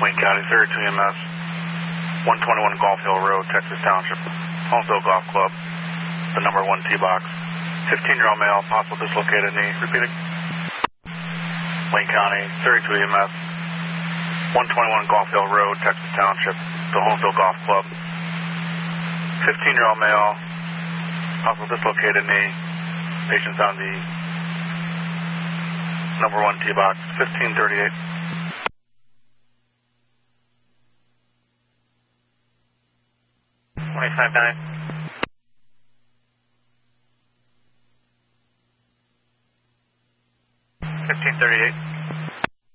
Wayne County, 32 EMS, 121 Golf Hill Road, Texas Township, Holmesville Golf Club, the number 1 tee box. 15-year-old male, possible dislocated knee. Repeating. Wayne County, 32 EMS, 121 Golf Hill Road, Texas Township, the Holmesville Golf Club. 15-year-old male, possible dislocated knee. Patient's on the number 1 tee box, 1538. 25-9.